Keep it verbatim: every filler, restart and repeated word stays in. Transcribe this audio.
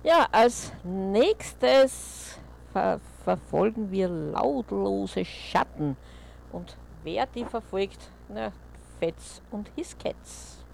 Ja, als nächstes ver verfolgen wir lautlose Schatten. Und wer die verfolgt? Na, Fetz und his Cats.